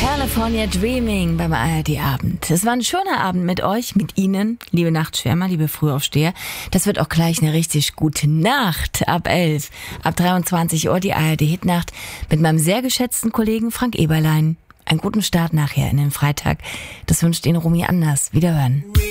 California Dreaming beim ARD-Abend. Es war ein schöner Abend mit euch, mit Ihnen, liebe Nachtschwärmer, liebe Frühaufsteher. Das wird auch gleich eine richtig gute Nacht ab 11. Ab 23 Uhr die ARD-Hitnacht mit meinem sehr geschätzten Kollegen Frank Eberlein. Einen guten Start nachher in den Freitag. Das wünscht Ihnen Romy Anders. Wiederhören.